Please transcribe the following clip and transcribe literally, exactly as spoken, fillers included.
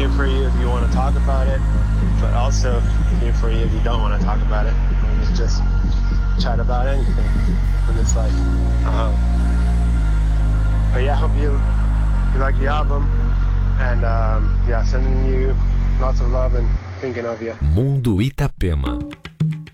here for you if you want to talk about it, but also here for you if you don't want to talk about it. We can just chat about anything in this life. Um, but yeah, I hope you, you like the album, and um, yeah, sending you lots of love and thinking of you. Mundo Itapema.